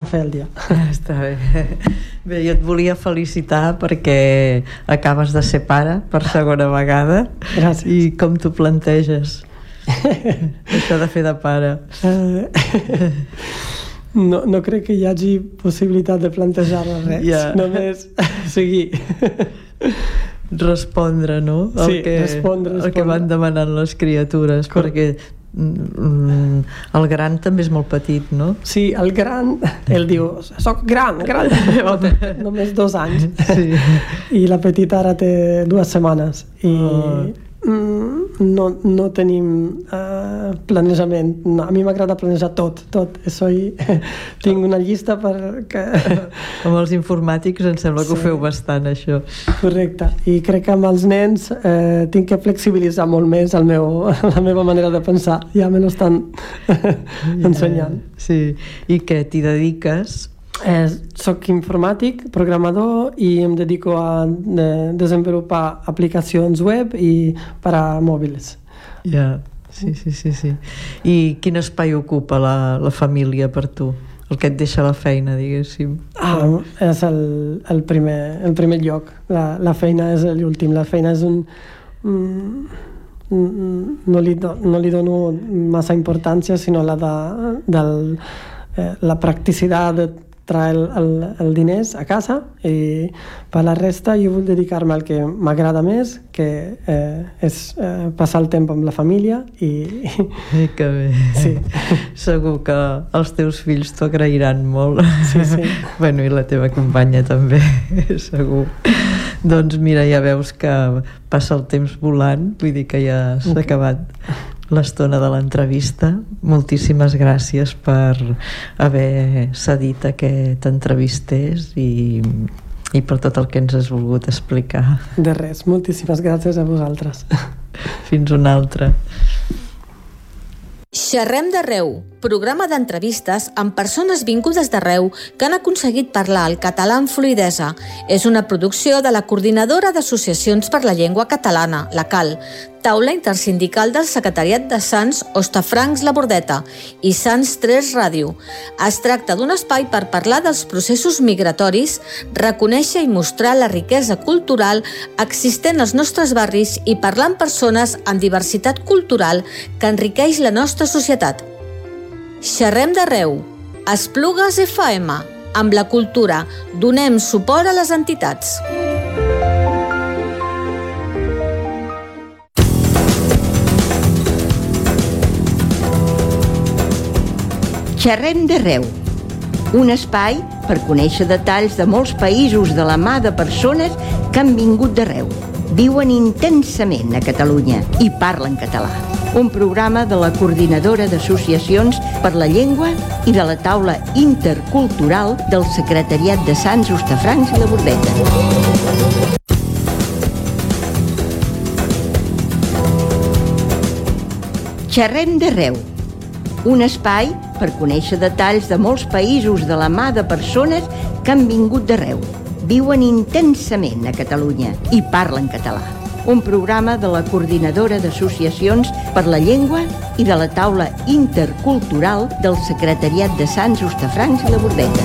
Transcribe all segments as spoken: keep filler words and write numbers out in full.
fer el dia. Està bé. Bé, jo et volia felicitar perquè acabes de ser pare per segona vegada. Gràcies. I com t'ho planteges? Això de fer de pare. Uh, no, no crec que hi hagi possibilitat de plantejar-me res. Yeah. Només seguir. Respondre, no? El Sí, que, respondre, respondre. El que van demanant les criatures. Cor perquè mm, el gran també és molt petit, no? Sí, el gran, ell diu, soc gran, gran. Només dos anys. Sí. I la petita ara té dues setmanes. I oh. no, no tenim uh, planejament. No, a mi m'agrada planejar tot, tot. Soy, tinc una llista per... Que... Amb els informàtics em sembla que sí. Ho feu bastant, això. Correcte. I crec que amb els nens eh, tinc que flexibilitzar molt més el meu, la meva manera de pensar. Ja me l'estan ensenyant. Sí. I què, t'hi dediques? Eh, soc informàtic, programador, i em dedico a eh, desenvolupar aplicacions web i per a mòbils. Ja, sí, sí, sí, sí. I quin espai ocupa la, la família per tu? El que et deixa la feina, diguéssim. Ah, és el, el, primer, el primer lloc. La, la feina és l'últim. La feina és un... Mm, no, li do, no li dono massa importància, sinó la de, del, eh, la practicitat de traure el, el, el diners a casa, i per la resta jo vull dedicar-me al que m'agrada més, que eh, és eh, passar el temps amb la família. I, i que bé. Sí. Segur que els teus fills t'ho agrairan molt. Sí, sí. Bueno, i la teva companya també, segur. Doncs mira, ja veus que passa el temps volant, vull dir que ja s'ha okay. acabat l'estona de l'entrevista. Moltíssimes gràcies per haver cedit a que t'entrevistés i, i per tot el que ens has volgut explicar. De res, moltíssimes gràcies a vosaltres. Fins una altra. Xerrem d'arreu, programa d'entrevistes amb persones vingudes d'arreu que han aconseguit parlar el català amb fluïdesa. És una producció de la Coordinadora d'Associacions per la Llengua Catalana, la CAL, taula intersindical del Secretariat de Sants, Hostafrancs La Bordeta i Sants tres Ràdio. Es tracta d'un espai per parlar dels processos migratoris, reconèixer i mostrar la riquesa cultural existent als nostres barris i parlar amb persones amb diversitat cultural que enriqueix la nostra societat. Xerrem d'arreu. Esplugues F M. Amb la cultura donem suport a les entitats. Xerrem d'arreu, un espai per conèixer detalls de molts països de la mà de persones que han vingut d'arreu, viuen intensament a Catalunya i parlen català. Un programa de la Coordinadora d'Associacions per la Llengua i de la taula intercultural del Secretariat de Sants, Hostafrancs i La Bordeta. Xerrem d'arreu, un espai per conèixer detalls de molts països de la mà de persones que han vingut d'arreu, viuen intensament a Catalunya i parlen català. Un programa de la Coordinadora d'Associacions per la Llengua i de la taula intercultural del Secretariat de Sants, Hostafrancs i La Bordeta.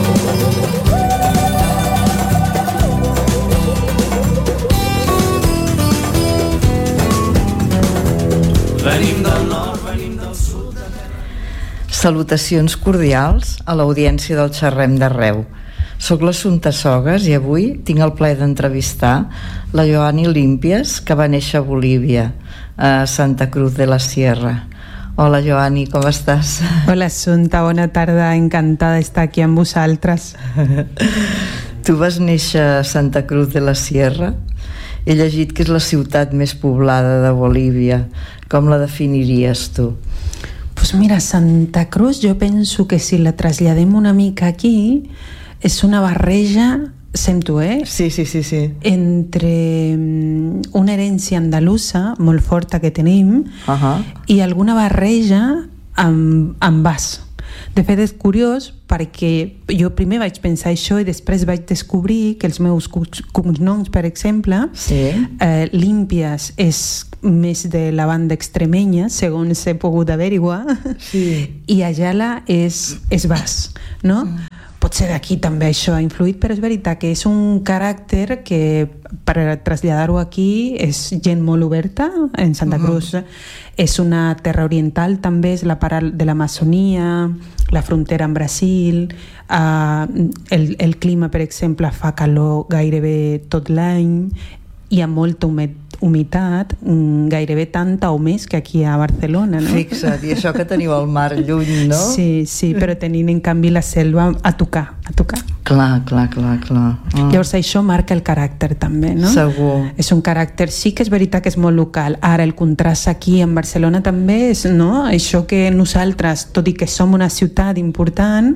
Venim del nord, venim del sud. Salutacions cordials a l'audiència del Xerrem d'Arreu. Soc l'Assumpta Sogas i avui tinc el plaer d'entrevistar la Joani Límpies, que va néixer a Bolívia, a Santa Cruz de la Sierra. Hola Joani, com estàs? Hola Assumpta, bona tarda, encantada d'estar aquí amb vosaltres. Tu vas néixer a Santa Cruz de la Sierra. He llegit que és la ciutat més poblada de Bolívia. Com la definiries tu? Pues mira, Santa Cruz jo penso que si la traslladem una mica aquí és una barreja, sento, eh? Sí, sí, sí, sí. Entre una herència andalusa molt forta que tenim uh-huh. i alguna barreja amb, amb bas. De fet, és curiós perquè jo primer vaig pensar això i després vaig descobrir que els meus cognoms, per exemple, sí. eh, Límpies és més de la banda extremenya, segons he pogut averiguar, sí. i Ayala és, és bas, no? Mm. potser d'aquí també això ha influït, però és veritat que és un caràcter que, per traslladar-ho aquí, és gent molt oberta. En Santa Cruz uh-huh. és una terra oriental, també és la part de l'Amazonia, la frontera amb Brasil, uh, el, el clima, per exemple, fa calor gairebé tot l'any, hi ha molta humitat, humitat, gairebé tanta o més que aquí a Barcelona, no? Fixa't, i això que teniu el mar lluny, no? Sí, sí, però tenint en canvi la selva a tocar, a tocar. Clar, clar, clar, clar. Ah. Llavors això marca el caràcter també, no? Segur. És un caràcter, sí que és veritat que és molt local. Ara el contrast aquí en Barcelona també és, no? Això que nosaltres, tot i que som una ciutat important,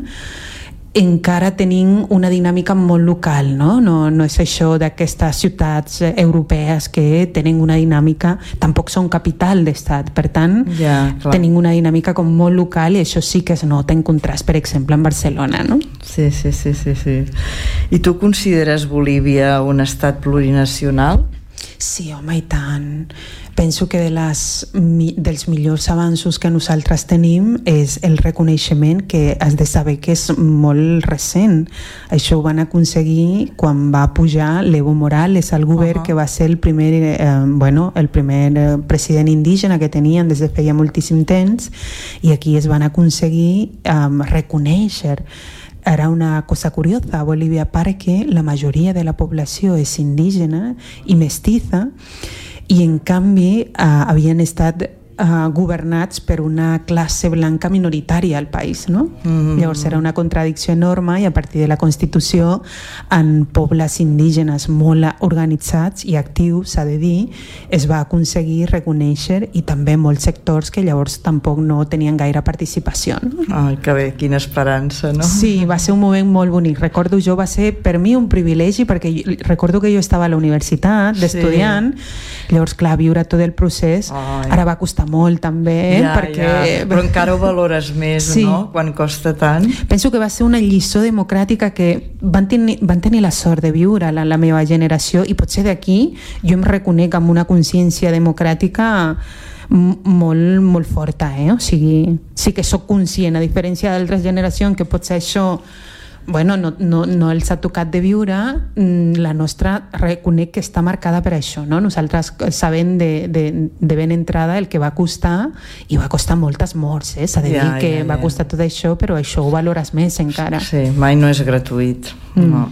encara tenim una dinàmica molt local, no? No, no és això d'aquestes ciutats europees que tenen una dinàmica, tampoc són capital d'estat, per tant, ja, tenim una dinàmica com molt local i això sí que es nota en contrast, per exemple, en Barcelona, no? Sí, sí, sí, sí, sí. I tu consideres Bolívia un estat plurinacional? Sí, home, i tant. Penso que de les, dels millors avanços que nosaltres tenim és el reconeixement, que has de saber que és molt recent. Això ho van aconseguir quan va pujar l'Evo Morales al govern, uh-huh. que va ser el primer, eh, bueno, el primer president indígena que tenien des de feia moltíssim temps, i aquí es van aconseguir eh, reconèixer. Era una cosa curiosa a Bolívia perquè la majoria de la població és indígena i mestiza, i en canvi eh, havien estat eh, governats per una classe blanca minoritària al país, no? Mm-hmm. Llavors era una contradicció enorme, i a partir de la Constitució, en pobles indígenes molt organitzats i actius, s'ha de dir, es va aconseguir reconèixer, i també molts sectors que llavors tampoc no tenien gaire participació, no? Ai, que bé, quina esperança, no? Sí, va ser un moment molt bonic. Recordo, jo va ser per mi un privilegi, perquè jo, recordo que jo estava a la universitat d'estudiant, sí. Llavors, clar, viure tot el procés, Ai. Ara va costar molt també, ja, perquè... Ja. Però encara ho valores més, sí. No? Quan costa tant. Penso que va ser una lliçó democràtica que van tenir, van tenir la sort de viure la, la meva generació, i potser d'aquí jo em reconec amb una consciència democràtica molt, molt forta, eh? O sigui, sí que sóc conscient, a diferència d'altres generacions que potser això, bueno, no, no, no els ha tocat de viure, la nostra reconec que està marcada per això, no? Nosaltres sabem de, de, de ben entrada el que va costar, i va costar moltes morts, eh? S'ha de dir ja, que ja, ja. va costar tot això, però això ho valores més encara. Sí, mai no és gratuït. Mm. No.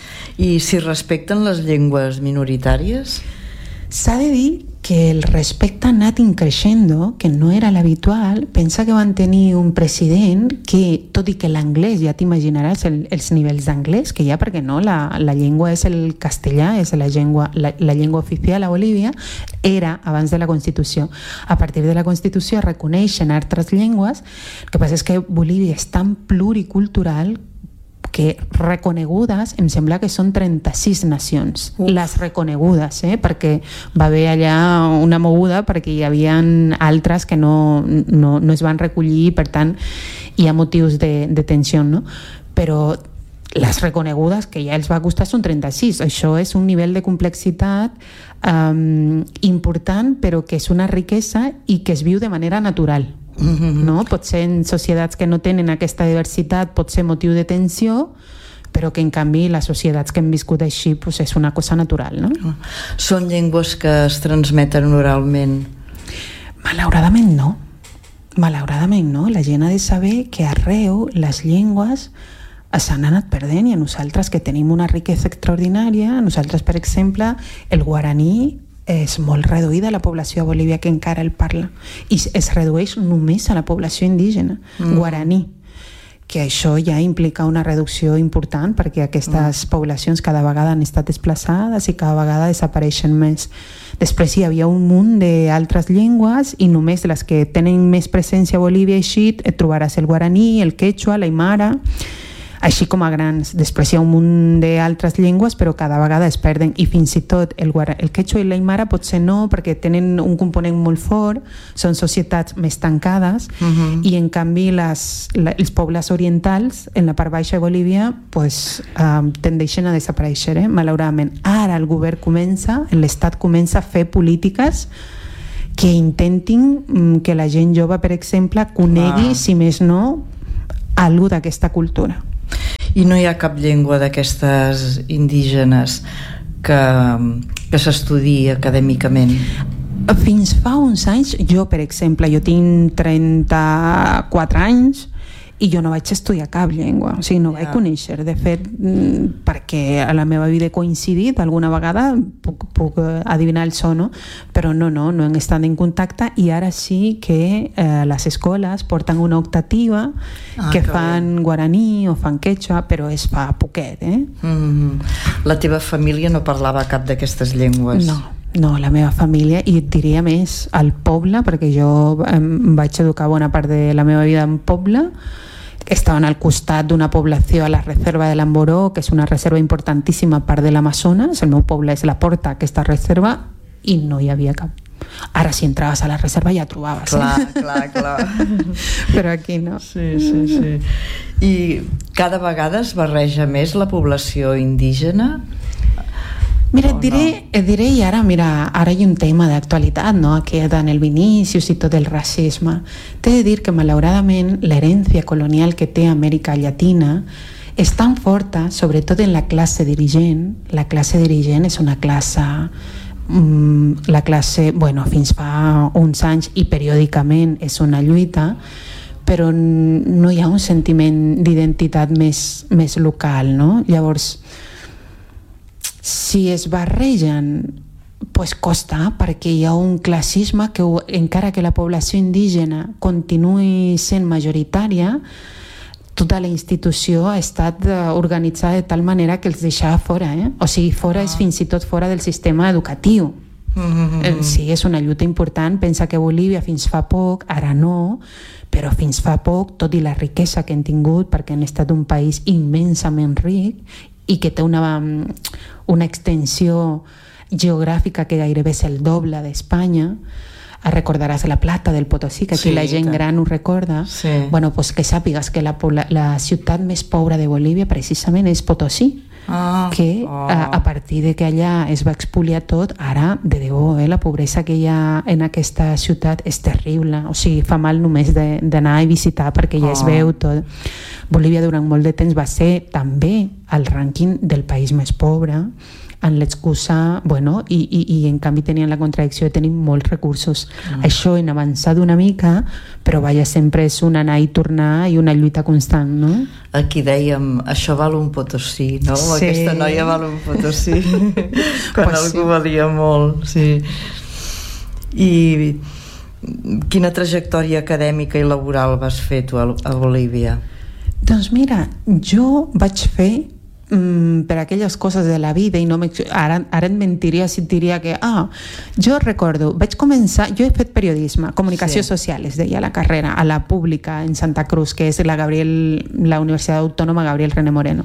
I si respecten les llengües minoritàries? S'ha de dir que el respecte ha anat increixendo, que no era l'habitual. Pensa que van tenir un president que, tot i que l'anglès, ja t'imaginaràs el, els nivells d'anglès que hi ha, perquè no, la, la llengua és el castellà, és la llengua, la, la llengua oficial a Bolívia, era abans de la Constitució. A partir de la Constitució reconeixen altres llengües. El que passa és que Bolívia és tan pluricultural que reconegudes, em sembla que són trenta-sis nacions, Uf. les reconegudes, eh? Perquè va haver allà una moguda perquè hi havia altres que no, no, no es van recollir, per tant hi ha motius de, de tensió, no? Però les reconegudes, que ja els va costar, són trenta-sis. Això és un nivell de complexitat um, important, però que és una riquesa i que es viu de manera natural. Mm-hmm. No? Pot ser en societats que no tenen aquesta diversitat, pot ser motiu de tensió, però que en canvi les societats que hem viscut així pues, és una cosa natural, no? Són llengües que es transmeten oralment? Malauradament no. Malauradament no. La gent ha de saber que arreu les llengües s'han anat perdent, i a nosaltres que tenim una riquesa extraordinària, nosaltres, per exemple, el guaraní és molt reduïda la població a Bolívia que encara el parla, i es redueix només a la població indígena mm. guaraní, que això ja implica una reducció important perquè aquestes mm. poblacions cada vegada han estat desplaçades i cada vegada desapareixen més. Després hi havia un munt d'altres llengües, i només les que tenen més presència a Bolívia així et trobaràs el guaraní, el quechua, l'aimara, així com a grans. Després hi ha un munt d'altres llengües, però cada vegada es perden, i fins i tot el, el quechua i l'aimara potser no, perquè tenen un component molt fort, són societats més tancades, uh-huh. i en canvi les, la, els pobles orientals en la part baixa de Bolívia pues, um, tendeixen a desaparèixer, eh? Malauradament. Ara el govern comença, l'estat comença a fer polítiques que intentin um, que la gent jove, per exemple, conegui, ah. si més no, alguna d'aquesta cultura. I no hi ha cap llengua d'aquestes indígenes que, que s'estudi acadèmicament? Fins fa uns anys, jo per exemple, jo tinc trenta-quatre anys i jo no vaig estudiar cap llengua, o sigui, no yeah. vaig conèixer. De fet, perquè a la meva vida he coincidit alguna vegada, puc, puc adivinar el so, no? Però no, no, no hem estat en contacte, i ara sí que eh, les escoles porten una optativa ah, que fan bé. Guaraní o fan quechua, però es fa poquet, eh? Mm-hmm. La teva família no parlava cap d'aquestes llengües? No. No, la meva família, i et diria més, al poble, perquè jo em vaig educar bona part de la meva vida en poble, estaven al costat d'una població a la reserva de l'Amboró, que és una reserva importantíssima part de l'Amazones. El meu poble és la porta a aquesta reserva i no hi havia cap. Ara si entraves a la reserva ja trobaves. Clar, eh? clar, clar. Però aquí no. Sí, sí, sí. I cada vegada es barreja més la població indígena? Mira, et diré, et diré, i ara, mira, ara hi ha un tema d'actualitat, no?, aquest en el Vinícius i tot el racisme. T'he de dir que, malauradament, l'herència colonial que té Amèrica Llatina és tan forta, sobretot en la classe dirigent. La classe dirigent és una classe... Mm, la classe, bueno, fins fa uns anys i periòdicament és una lluita, però no hi ha un sentiment d'identitat més, més local, no? Llavors, si es barregen, pues costa, perquè hi ha un classisme que, encara que la població indígena continuï sent majoritària, tota la institució ha estat organitzada de tal manera que els deixava fora, eh? O sigui, fora ah. és fins i tot fora del sistema educatiu. Mm-hmm. Sí, és una lluita important. Pensa que Bolívia fins fa poc, ara no, però fins fa poc, tot i la riquesa que han tingut, perquè han estat un país immensament ric i que té una, una extensió geogràfica que gairebé és el doble d'Espanya. Recordaràs la plata del Potosí, que aquí sí, la gent gran ho recorda. Sí. Bueno, pues que sàpigues que la, la ciutat més pobra de Bolívia precisament és Potosí. Ah, que oh. a, a partir de que allà es va expoliar tot, ara, de debò, eh, la pobresa que hi ha en aquesta ciutat és terrible. O sigui, fa mal només d'anar a visitar perquè ja oh. es veu tot. Bolívia durant molt de temps va ser també al rànquing del país més pobre, en l'excusa, bueno, i, i, i en canvi tenien la contradicció de tenir molts recursos. Mm. Això hem avançat una mica, però vaja, sempre és un anar i tornar i una lluita constant, no? Aquí dèiem, això val un Potosí, no? Sí. Aquesta noia val un Potosí. Quan pues algú sí. valia molt, sí. I quina trajectòria acadèmica i laboral vas fer tu a, a Bolívia? Doncs mira, jo vaig fer Mm, per aquelles coses de la vida i no ara, ara et mentiria si et diria que ah, jo recordo, vaig començar, jo he fet periodisme, comunicació sí. social es deia la carrera, a la pública en Santa Cruz, que és la, Gabriel, la Universitat Autònoma Gabriel René Moreno.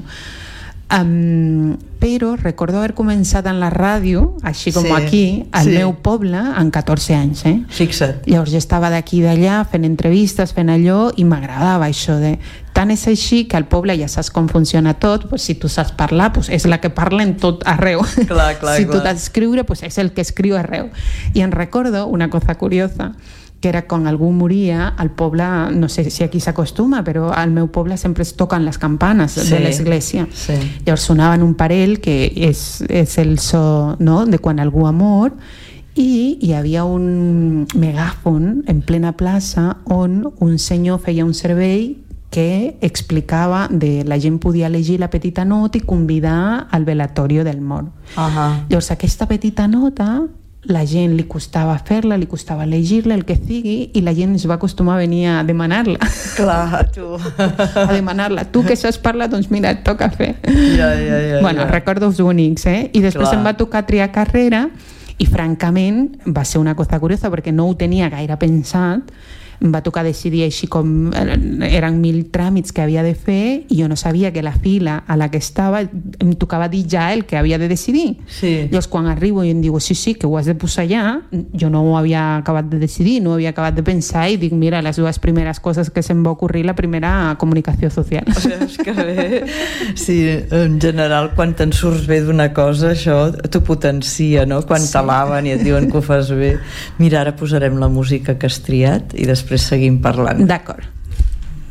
Um, però recordo haver començat en la ràdio, així com sí, aquí, al sí. meu poble, en catorze anys. Eh? Fixa't. Llavors jo estava d'aquí i d'allà fent entrevistes, fent allò, i m'agradava això de... Tant és així que al poble ja saps com funciona tot, pues, si tu saps parlar, pues, és la que parla en tot arreu. Clar, clar, si clar. tu t'has d'escriure, pues, és el que escriu arreu. I em recordo una cosa curiosa, que era quan algú moria, al poble, no sé si aquí s'acostuma, però al meu poble sempre es toquen les campanes sí, de l'església. Sí. Llavors sonaven un parell, que és, és el so, no?, de quan algú ha mort, i hi havia un megàfon en plena plaça on un senyor feia un servei que explicava de la gent podia llegir la petita nota i convidar al velatori del mort. Uh-huh. Llavors aquesta petita nota la gent li costava fer-la, li costava llegir-la, el que sigui, i la gent es va acostumar a venir a demanar-la. Clar, tu. A demanar-la. Tu que saps parlar, doncs mira, et toca fer. Ja, ja, ja. Bueno, ja. Recordos únics, eh? I després Clar. Em va tocar triar carrera i francament va ser una cosa curiosa perquè no ho tenia gaire pensat. Em va tocar decidir així com eren mil tràmits que havia de fer i jo no sabia que la fila a la que estava em tocava dir ja el que havia de decidir. Sí. Llavors quan arribo i em diu sí, sí, que ho has de posar ja, jo no ho havia acabat de decidir, no ho havia acabat de pensar i dic, mira, les dues primeres coses que se'm va ocorrir, la primera, comunicació social. O sigui, és que bé. Sí, en general, quan te'n surts bé d'una cosa, això t'ho potencia, no? Quan sí. t'alaben i et diuen que ho fas bé. Mira, ara posarem la música que has triat i després seguim parlant. D'acord.